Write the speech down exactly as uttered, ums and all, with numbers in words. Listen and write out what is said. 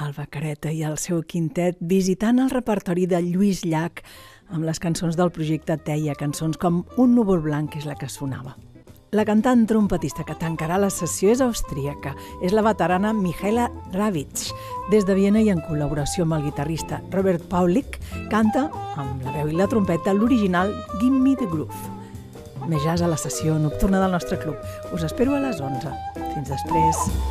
Alba Careta i el seu quintet visitant el repertori de Lluís Llach amb les cançons del projecte Teia, cançons com Un núvol blanc, que és la que sonava. La cantant trompetista que tancarà la sessió és austríaca, és la veterana Michaela Ravitch. Des de Viena i en col·laboració amb el guitarrista Robert Paulik, canta, amb la veu i la trompeta, l'original Give Me the Groove. Més jazz a la sessió nocturna del nostre club. Us espero a les onze. Fins després.